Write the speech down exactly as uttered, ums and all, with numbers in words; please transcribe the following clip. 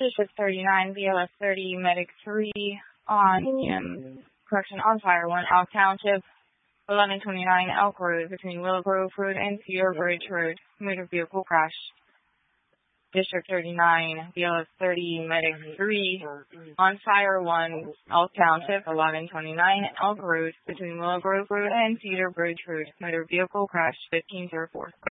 District thirty-nine, B L S thirty, Medic three, on, um, correction, on Fire one, Off Township, eleven twenty-nine Elk Road, between Willow Grove Road and Cedar Bridge Road, motor vehicle crash. District thirty-nine, B L S thirty, Medic three, on Fire one, Elk Township, eleven twenty-nine Elk Road, between Willow Grove Road and Cedar Bridge Road, motor vehicle crash, fifteen oh four.